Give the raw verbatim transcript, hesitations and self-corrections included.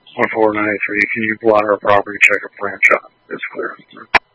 one four nine three. Can you block our property check a branch out? It's clear.